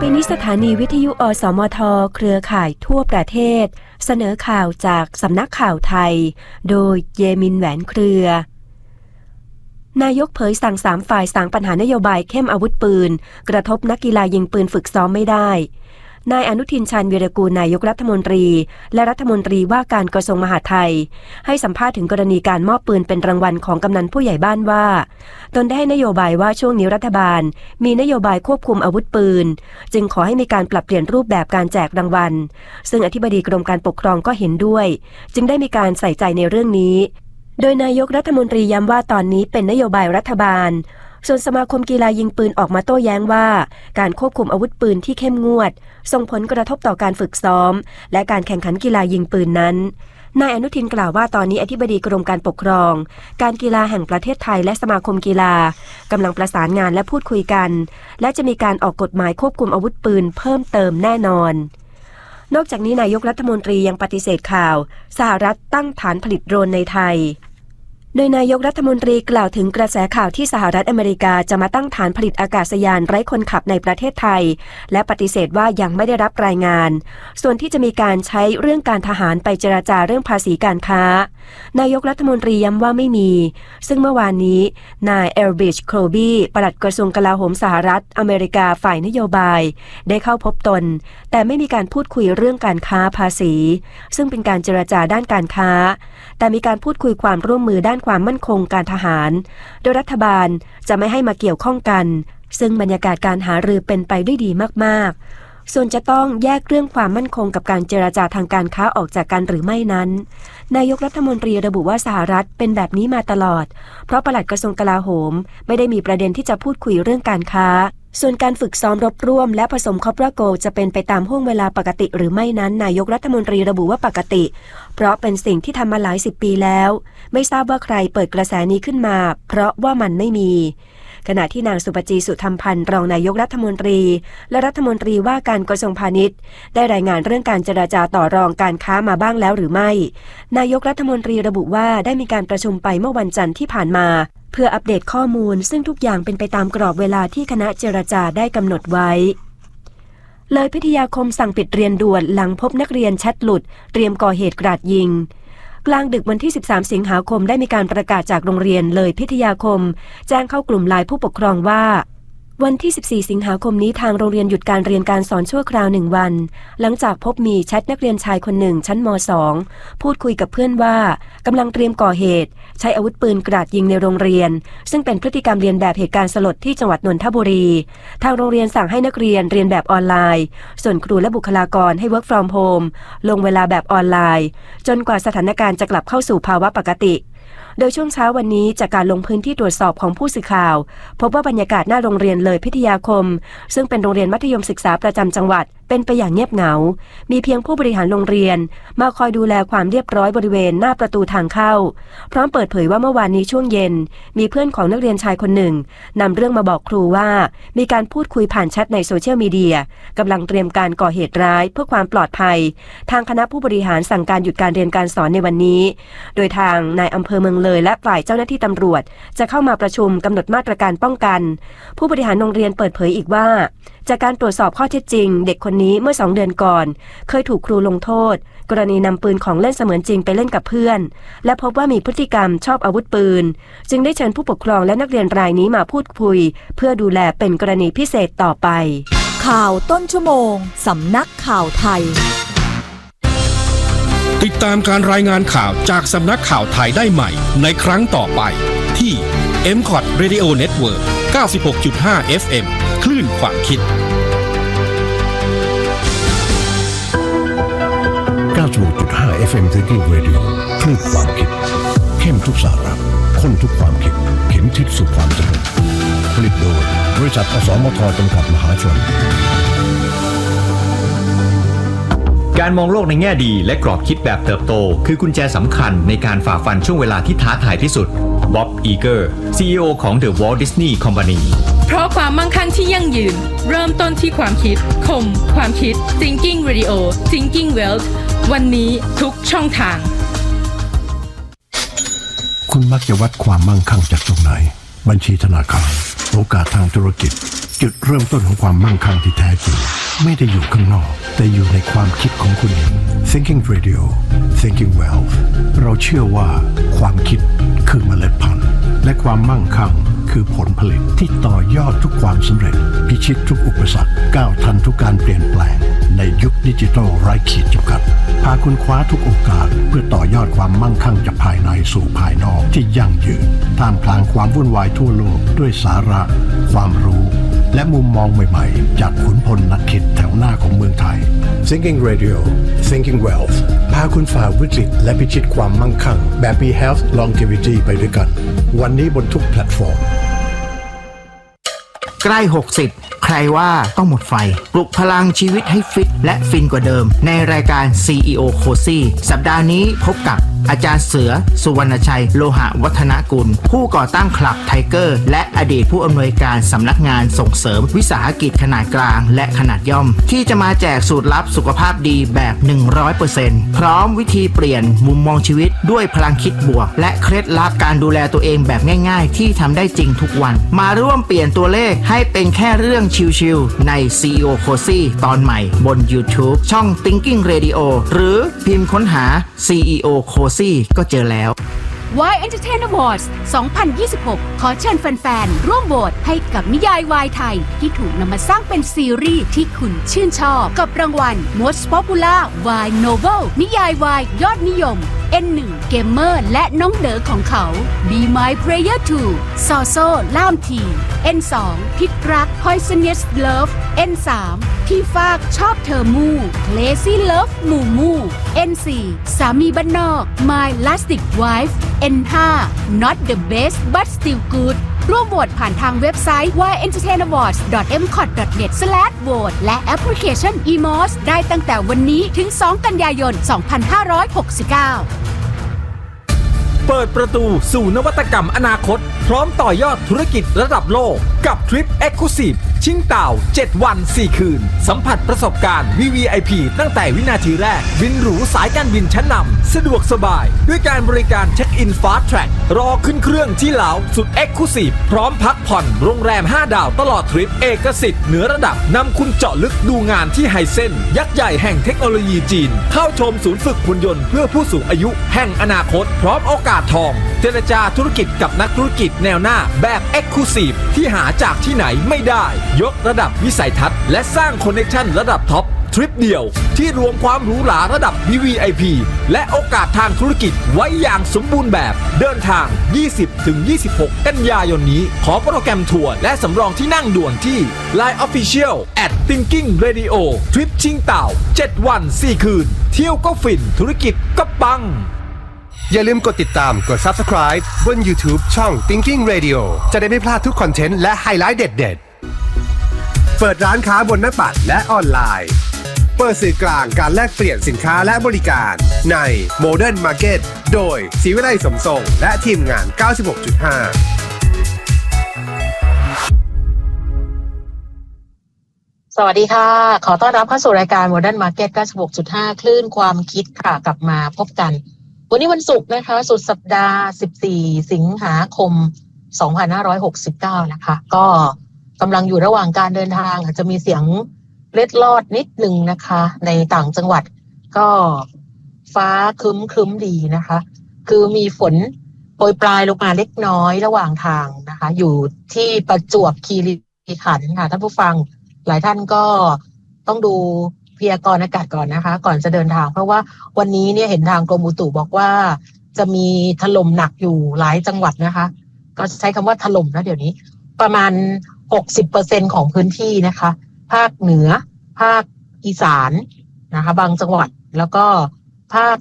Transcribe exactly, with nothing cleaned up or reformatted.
ไปนี้สถานีวิทยุอสมทเครือข่ายทั่วประเทศเสนอข่าวจากสำนักข่าวไทยโดยเยมินแหวนเครือนายกเผยสั่งสามฝ่ายสางปัญหานโยบายเข้มอาวุธปืนกระทบนักกีฬายิงปืนฝึกซ้อมไม่ได้นายอนุทินชาญวีรกูลนายกรัฐมนตรีและรัฐมนตรีว่าการกระทรวงมหาดไทยให้สัมภาษณ์ถึงกรณีการมอบปืนเป็นรางวัลของกำนันผู้ใหญ่บ้านว่าตนได้ให้นโยบายว่าช่วงนี้รัฐบาลมีนโยบายควบคุมอาวุธปืนจึงขอให้มีการปรับเปลี่ยนรูปแบบการแจกรางวัลซึ่งอธิบดีกรมการปกครองก็เห็นด้วยจึงได้มีการใส่ใจในเรื่องนี้โดยนายกรัฐมนตรีย้ำว่าตอนนี้เป็นนโยบายรัฐบาลส่วนสมาคมกีฬายิงปืนออกมาโต้แย้งว่าการควบคุมอาวุธปืนที่เข้มงวดส่งผลกระทบต่อการฝึกซ้อมและการแข่งขันกีฬายิงปืนนั้นนายอนุทินกล่าวว่าตอนนี้อธิบดีกรมการปกครองการกีฬาแห่งประเทศไทยและสมาคมกีฬากำลังประสานงานและพูดคุยกันและจะมีการออกกฎหมายควบคุมอาวุธปืนเพิ่มเติมแน่นอนนอกจากนี้นายกรัฐมนตรียังปฏิเสธข่าวสหรัฐตั้งฐานผลิตโดรนในไทยโดยนายกรัฐมนตรีกล่าวถึงกระแสข่าวที่สหรัฐอเมริกาจะมาตั้งฐานผลิตอากาศยานไร้คนขับในประเทศไทยและปฏิเสธว่ายังไม่ได้รับรายงานส่วนที่จะมีการใช้เรื่องการทหารไปเจรจาเรื่องภาษีการค้านายกรัฐมนตรีย้ำว่าไม่มีซึ่งเมื่อวานนี้นายเอลบิชโคลบีปลัดกระทรวงกลาโหมสหรัฐอเมริกาฝ่ายนโยบายได้เข้าพบตนแต่ไม่มีการพูดคุยเรื่องการค้าภาษีซึ่งเป็นการเจรจาด้านการค้าแต่มีการพูดคุยความร่วมมือด้านความมั่นคงการทหารโดยรัฐบาลจะไม่ให้มาเกี่ยวข้องกันซึ่งบรรยากาศการหารือเป็นไปด้วยดีมากๆส่วนจะต้องแยกเรื่องความมั่นคงกับการเจรจาทางการค้าออกจากกันหรือไม่นั้นนายกรัฐมนตรีระบุว่าสหรัฐเป็นแบบนี้มาตลอดเพราะปลัดกระทรวงกลาโหมไม่ได้มีประเด็นที่จะพูดคุยเรื่องการค้าส่วนการฝึกซ้อมรบร่วมและผสมคอปราโกจะเป็นไปตามห่วงเวลาปกติหรือไม่นั้นนายกรัฐมนตรีระบุว่าปกติเพราะเป็นสิ่งที่ทำมาหลายสิบปีแล้วไม่ทราบว่าใครเปิดกระแสนี้ขึ้นมาเพราะว่ามันไม่มีขณะที่นางสุปจีสุธรรมพันธ์รองนายกรัฐมนตรีและรัฐมนตรีว่าการกระทรวงพาณิชย์ได้รายงานเรื่องการเจรจาต่อรองการค้ามาบ้างแล้วหรือไม่นายกรัฐมนตรีระบุว่าได้มีการประชุมไปเมื่อวันจันทร์ที่ผ่านมาเพื่ออัปเดตข้อมูลซึ่งทุกอย่างเป็นไปตามกรอบเวลาที่คณะเจรจาได้กำหนดไว้เลยพิทยาคมสั่งปิดเรียนด่วนหลังพบนักเรียนแชทหลุดเตรียมก่อเหตุกราดยิงกลางดึกวันที่สิบสามสิงหาคมได้มีการประกาศจากโรงเรียนเลยพิทยาคมแจ้งเข้ากลุ่มไลน์ผู้ปกครองว่าวันที่สิบสี่สิงหาคมนี้ทางโรงเรียนหยุดการเรียนการสอนชั่วคราวหนึ่งวันหลังจากพบมีแชทนักเรียนชายคนหนึ่งชั้นม.สอง พูดคุยกับเพื่อนว่ากำลังเตรียมก่อเหตุใช้อาวุธปืนกราดยิงในโรงเรียนซึ่งเป็นพฤติกรรมเลียนแบบเหตุการณ์สลดที่จังหวัดนนทบุรีทางโรงเรียนสั่งให้นักเรียนเรียนแบบออนไลน์ส่วนครูและบุคลากรให้ work from home ลงเวลาแบบออนไลน์จนกว่าสถานการณ์จะกลับเข้าสู่ภาวะปกติโดยช่วงเช้าวันนี้จากการลงพื้นที่ตรวจสอบของผู้สื่อข่าวพบว่าบรรยากาศหน้าโรงเรียนเลยพิทยาคมซึ่งเป็นโรงเรียนมัธยมศึกษาประจำจังหวัดเป็นไปอย่างเงียบเหงามีเพียงผู้บริหารโรงเรียนมาคอยดูแลความเรียบร้อยบริเวณหน้าประตูทางเข้าพร้อมเปิดเผยว่าเมื่อวานนี้ช่วงเย็นมีเพื่อนของนักเรียนชายคนหนึ่งนำเรื่องมาบอกครูว่ามีการพูดคุยผ่านแชทในโซเชียลมีเดียกำลังเตรียมการก่อเหตุร้ายเพื่อความปลอดภัยทางคณะผู้บริหารสั่งการหยุดการเรียนการสอนในวันนี้โดยทางนายอำเภอเมืองเลยและฝ่ายเจ้าหน้าที่ตำรวจจะเข้ามาประชุมกำหนดมาตรการป้องกันผู้บริหารโรงเรียนเปิดเผยอีกว่าจากการตรวจสอบข้อเท็จจริงเด็กคนนี้เมื่อสองเดือนก่อนเคยถูกครูลงโทษกรณีนำปืนของเล่นเสมือนจริงไปเล่นกับเพื่อนและพบว่ามีพฤติกรรมชอบอาวุธปืนจึงได้เชิญผู้ปกครองและนักเรียนรายนี้มาพูดคุยเพื่อดูแลเป็นกรณีพิเศษต่อไปข่าวต้นชั่วโมงสำนักข่าวไทยติดตามการรายงานข่าวจากสำนักข่าวไทยได้ใหม่ในครั้งต่อไปที่ เอ็ม ซี โอ ที Radio Network เก้าสิบหกจุดห้า เอฟ เอ็ม คลื่นความคิดเก้าสิบหกจุดห้า เอฟ เอ็ม Thinking Radio คลื่นความคิดเข้มทุกสาระข้นทุกความคิดเข็มทิศสู่ความสนุกผลิตโดยบริษัทอสมทจำกัดมหาชนการมองโลกในแง่ดีและกรอบคิดแบบเติบโตคือกุญแจสำคัญในการฝ่าฟันช่วงเวลาที่ท้าทายที่สุดบ๊อบ อีเกอร์ ซี อี โอ ของ The Walt Disney Company เพราะความมั่งคั่งที่ยั่งยืนเริ่มต้นที่ความคิดคมความคิด Thinking Radio Thinking Wealth วันนี้ทุกช่องทางคุณมักจะวัดความมั่งคั่งจากตรงไหนบัญชีธนาคารโอกาสทางธุรกิจจุดเริ่มต้นของความมั่งคั่งที่แท้จริงไม่ได้อยู่ข้างนอกแต่อยู่ในความคิดของคุณเอง Thinking Radio Thinking Wealth เราเชื่อว่าความคิดคือเมล็ดพันธุ์และความมั่งคั่งคือผลผลิตที่ต่อยอดทุกความสำเร็จพิชิตทุกอุปสรรคก้าวทันทุกการเปลี่ยนแปลงในยุคดิจิทัลไร้ขีดจำกัดพาคุณคว้าทุกโอกาสเพื่อต่อยอดความมั่งคั่งจากภายในสู่ภายนอกที่ยั่งยืนท่ามกลางความวุ่นวายทั่วโลกด้วยสาระความรู้และมุมมองใหม่ๆจากขุนพลนักคิดแถวหน้าของเมืองไทย Thinking Radio Thinking Wealth พาคุณฝ่าวิกฤตและพิชิตความมั่งคั่งแบบมี Health Longevity ไปด้วยกันวันนี้บนทุกแพลตฟอร์มใกล้หกสิบใครว่าต้องหมดไฟปลุกพลังชีวิตให้ฟิตและฟินกว่าเดิมในรายการ ซี อี โอ Cozy สัปดาห์นี้พบกับอาจารย์เสือสุวรรณชัยโลหะวัฒนกุลผู้ก่อตั้งคลับไทเกอร์และอดีตผู้อำนวยการสำนักงานส่งเสริมวิสาหกิจขนาดกลางและขนาดย่อมที่จะมาแจกสูตรลับสุขภาพดีแบบ หนึ่งร้อยเปอร์เซ็นต์ พร้อมวิธีเปลี่ยนมุมมองชีวิตด้วยพลังคิดบวกและเคล็ดลับการดูแลตัวเองแบบง่ายๆที่ทำได้จริงทุกวันมาร่วมเปลี่ยนตัวเลขให้เป็นแค่เรื่องชิลๆใน ซี อี โอ Cozy ตอนใหม่บน YouTube ช่อง Thinking Radio หรือพิมพ์ค้นหา ซี อี โอ Cozy ก็เจอแล้ววาย Entertain Awards สองพันยี่สิบหก ขอเชิญแฟนๆร่วมโหวตให้กับนิยายวายไทยที่ถูกนำมาสร้างเป็นซีรีส์ที่คุณชื่นชอบกับรางวัล Most Popular Y Novel นิยายวายยอดนิยม เอ็น หนึ่ง เกมเมอร์และน้องเด๋อของเขา Be My Player ทู ซอโซ่ล่ามที เอ็น สอง พิษรัก Poisonous Love เอ็น สาม ที่ฟากชอบเธอมู่ Lazy Love มูมู เอ็น สี่ สามีบ้านนอก My Lastic Wife เอ็น ห้า Not the best but still good ร่วมโหวตผ่านทางเว็บไซต์ วาย เอ็นเตอร์เทน อวอร์ดส์ ดอท เอ็ม คอท ดอท เน็ต สแลช โหวต และแอปพลิเคชัน อี มอส ได้ตั้งแต่วันนี้ถึง สองกันยายน สองพันห้าร้อยหกสิบเก้าเปิดประตูสู่นวัตกรรมอนาคตพร้อมต่อยอดธุรกิจระดับโลกกับทริป Exclusive ชิงเต่าเจ็ดวันสี่คืนสัมผัสประสบการณ์ วี วี ไอ พี ตั้งแต่วินาทีแรกบินหรูสายการบินชั้นนำสะดวกสบายด้วยการบริการเช็คอินฟาสต์แทร็กรอขึ้นเครื่องที่เหลาสุด Exclusive พร้อมพักผ่อนโรงแรมห้าดาวตลอดทริปเอกสิทธิ์เหนือระดับนำคุณเจาะลึกดูงานที่ไฮเซ็นยักษ์ใหญ่แห่งเทคโนโลยีจีนเข้าชมศูนย์ฝึกหุ่นยนต์เพื่อผู้สูงอายุแห่งอนาคตพร้อมโอกาสทองเจรจาธุรกิจกับนักธุรกิจแนวหน้าแบบ Exclusive ที่หาจากที่ไหนไม่ได้ยกระดับวิสัยทัศน์และสร้างคอนเนคชั่นระดับท็อปทริปเดียวที่รวมความหรูหราระดับ วี วี ไอ พี และโอกาสทางธุรกิจไว้อย่างสมบูรณ์แบบเดินทาง ยี่สิบถึงยี่สิบหก กันยายนนี้ขอโปรแกรมทัวร์และสำรองที่นั่งด่วนที่ ไลน์ Official แอท Thinking Radio ทริปชิงเต่าเจ็ดวันสี่คืนเที่ยวก็ฟินธุรกิจก็ปังอย่าลืมกดติดตามกด Subscribe บน YouTube ช่อง Thinking Radio จะได้ไม่พลาดทุกคอนเทนต์และไฮไลท์เด็ดๆเปิดร้านค้าบนหน้าปัดและออนไลน์เปิดสื่อกลางการแลกเปลี่ยนสินค้าและบริการใน Modern Market โดยศรีวิไลสมทรงและทีมงาน เก้าสิบหกจุดห้าสวัสดีค่ะขอต้อนรับเข้าสู่รายการ Modern Market เก้าสิบหกจุดห้า คลื่นความคิดค่ะกลับมาพบกันวันนี้วันศุกร์นะคะสุดสัปดาห์สิบสี่สิงหาคมสองพันห้าร้อยหกสิบเก้านะคะก็กำลังอยู่ระหว่างการเดินทางอาจจะมีเสียงเล็ดลอดนิดนึงนะคะในต่างจังหวัดก็ฟ้าครึ้มครึ้มดีนะคะคือมีฝนโปรยปลายลงมาเล็กน้อยระหว่างทางนะคะอยู่ที่ประจวบคีรีขันธ์ค่ะท่านผู้ฟังหลายท่านก็ต้องดูพยากรณ์อากาศก่อนนะคะก่อนจะเดินทางเพราะว่าวันนี้เนี่ยเห็นทางกรมอุตุบอกว่าจะมีถล่มหนักอยู่หลายจังหวัดนะคะก็ใช้คำว่าถล่มนะเดี๋ยวนี้ประมาณ หกสิบเปอร์เซ็นต์ ของพื้นที่นะคะภาคเหนือภาคอีสานนะคะบางจังหวัดแล้วก็ภาค